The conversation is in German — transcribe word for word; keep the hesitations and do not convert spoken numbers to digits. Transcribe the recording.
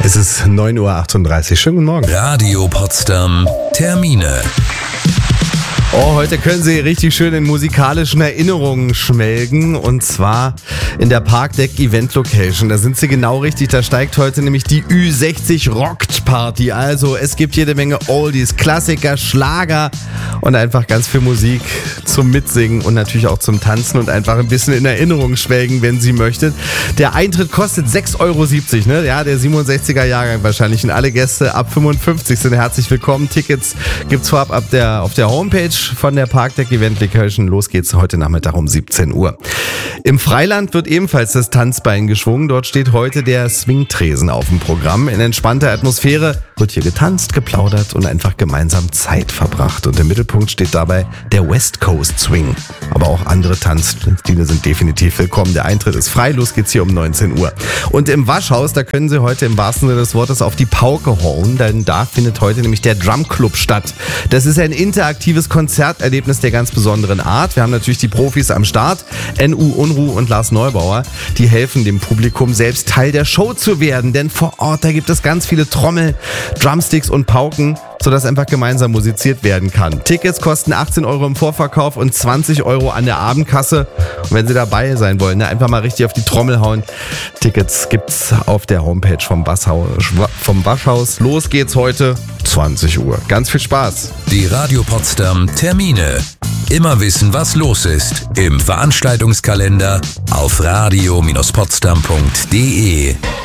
Es ist neun Uhr achtunddreißig. Schönen guten Morgen. Radio Potsdam Termine. Oh, heute können Sie richtig schön in musikalischen Erinnerungen schmelgen, und zwar in der Parkdeck Event Location. Da sind Sie genau richtig, da steigt heute nämlich die Ü sechzig Rockt Party. Also es gibt jede Menge Oldies, Klassiker, Schlager und einfach ganz viel Musik zum Mitsingen und natürlich auch zum Tanzen und einfach ein bisschen in Erinnerung schwelgen, wenn Sie möchten. Der Eintritt kostet sechs Euro siebzig, ne? Ja, der siebenundsechziger Jahrgang wahrscheinlich, und alle Gäste ab fünfundfünfzig sind herzlich willkommen. Tickets gibt's vorab ab der, auf der Homepage von der Parkdeck Event Location. Los geht's heute Nachmittag um siebzehn Uhr. Im Freiland wird ebenfalls das Tanzbein geschwungen. Dort steht heute der Swingtresen auf dem Programm. In entspannter Atmosphäre wird hier getanzt, geplaudert und einfach gemeinsam Zeit verbracht. Und im Mittelpunkt steht dabei der West Coast Swing. Aber auch andere Tanzstile sind definitiv willkommen. Der Eintritt ist frei. Los geht's hier um neunzehn Uhr. Und im Waschhaus, da können Sie heute im wahrsten Sinne des Wortes auf die Pauke hauen, denn da findet heute nämlich der Drum Club statt. Das ist ein interaktives Konzerterlebnis der ganz besonderen Art. Wir haben natürlich die Profis am Start, N U Unruh und Lars Neubauer. Die helfen dem Publikum, selbst Teil der Show zu werden, denn vor Ort, da gibt es ganz viele Trommel, Drumsticks und Pauken, sodass einfach gemeinsam musiziert werden kann. Tickets kosten achtzehn Euro im Vorverkauf und zwanzig Euro an der Abendkasse. Und wenn Sie dabei sein wollen, ne, einfach mal richtig auf die Trommel hauen. Tickets gibt's auf der Homepage vom Waschhaus. Vom Waschhaus. Los geht's heute, zwanzig Uhr. Ganz viel Spaß. Die Radio Potsdam Termine. Immer wissen, was los ist im Veranstaltungskalender auf radio Bindestrich potsdam punkt de.